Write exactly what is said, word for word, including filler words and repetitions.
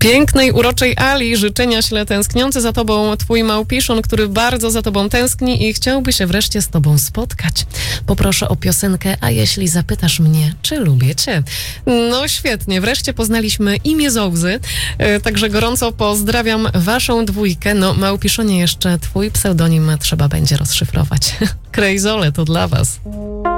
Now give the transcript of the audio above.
Pięknej, uroczej Ali życzenia śle tęskniący za tobą twój małpiszon, który bardzo za tobą tęskni i chciałby się wreszcie z tobą spotkać. Poproszę o piosenkę, a jeśli zapytasz mnie, czy lubię cię? No świetnie, wreszcie poznaliśmy imię Zołzy, e, także gorąco pozdrawiam waszą dwójkę. No małpiszonie, jeszcze twój pseudonim trzeba będzie rozszyfrować. Krejzole, to dla was.